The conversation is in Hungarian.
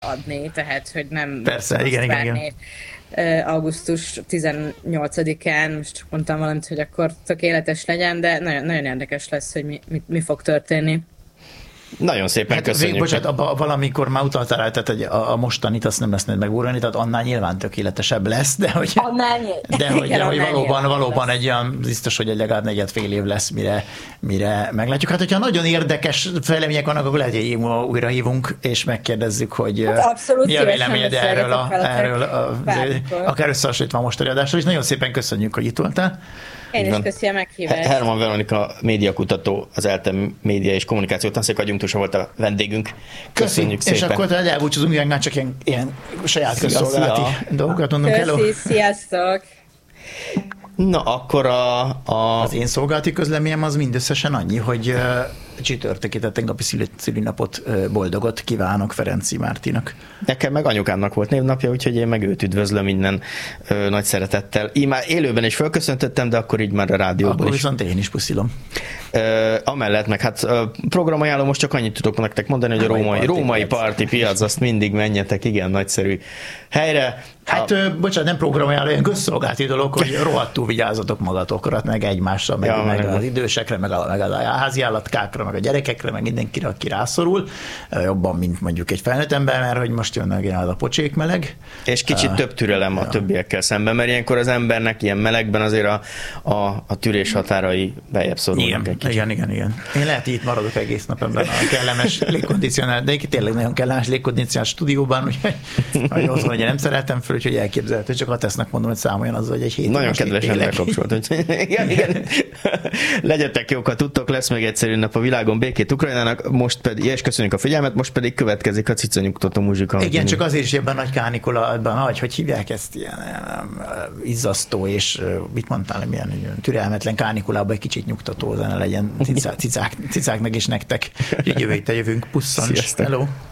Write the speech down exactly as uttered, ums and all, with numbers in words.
adni, tehát hogy nem persze, igen, igen, igen. augusztus tizennyolcadikán, most csak mondtam valamit, hogy akkor tökéletes legyen, de nagyon, nagyon érdekes lesz, hogy mi, mi, mi fog történni. Nagyon szépen hát, köszönjük. Bocsánat, abba, valamikor már utaltál rá, tehát hogy a, a mostanit azt nem lesz megúrani, tehát annál nyilván tökéletesebb lesz, de hogy, annál de hogy, de, hogy valóban, valóban egy olyan, biztos, hogy egy legalább negyed fél év lesz, mire, mire meglátjuk. Hát, hogyha nagyon érdekes fejlemények vannak, akkor lehet, hogy újra hívunk, és megkérdezzük, hogy hát mi a véleményed erről, a, erről a, akár összehasonlítva a mostani adásról, és nagyon szépen köszönjük, hogy itt voltál. Én is köszönöm a meghívást. Herman Veronika médiakutató, az ELTE média és kommunikáció tanszék adjunktusa volt a vendégünk. Köszönjük Köszi. szépen. És akkor talán elbúcsúzunk, mivel már csak ilyen, ilyen saját közszolgálati dolgokat mondunk. Köszi, hello. Sziasztok! Na, akkor a, a... Az én szolgálati közleményem az mindösszesen annyi, hogy uh, csütörtöki, tehát tegnapi szülinapot, uh, boldogot kívánok Ferenci Mártinak. Nekem meg anyukámnak volt névnapja, úgyhogy én meg őt üdvözlöm innen uh, nagy szeretettel. Én már élőben is fölköszöntöttem, de akkor így már a rádióban akkor is. Viszont én is puszilom. Uh, amellett meg hát uh, programajánló, most csak annyit tudok nektek mondani, hogy a római, római parti piac, azt mindig menjetek, igen, nagyszerű helyre. Hát, a... bocsánat, nem programajánló, olyan közszolgálati dolog, hogy rohadtul vigyázzatok magatokra, meg egymásra, meg, ja, meg, meg az idősekre, meg a, meg a házi állatkákra, meg a gyerekekre, meg mindenkire, aki rászorul, jobban, mint mondjuk egy felnőtt ember, mert hogy most jön meg a pocsék meleg. És kicsit uh, több türelem a ja. többiekkel szemben, mert ilyenkor az embernek ilyen melegben azért a, a, a tűrés határai bejebb szorulnak igen, egy kicsit. Igen, igen, igen. Én lehet itt maradok egész nap ebben a kellemes légkondicionál, de tényleg nagyon kellemes légkondicionál stúdióban, úgyhogy hogy otthon ugye nem szereltem föl, úgyhogy elképzelhető, csak a tesznek mondom, hogy számoljon azzal, hogy egy hét. Nagyon kedvesen bekapcsolt, úgyhogy igen, igen. Legyetek jók, ha tudtok, lesz még egyszerű nap a világon, békét Ukrajnának, most pedig, és köszönjük a figyelmet, most pedig következik a cicanyugtató muzsika. Igen, csak azért is ebben nagy kánikula, ebben nagy, hogy hívják ezt ilyen um, izzasztó, és uh, mit mondtál, milyen türelmetlen kánikulában egy kicsit nyugtató zene legyen cicák, cicák, cicáknak és nektek. Jövő héten jövünk, pusszancs. Hello!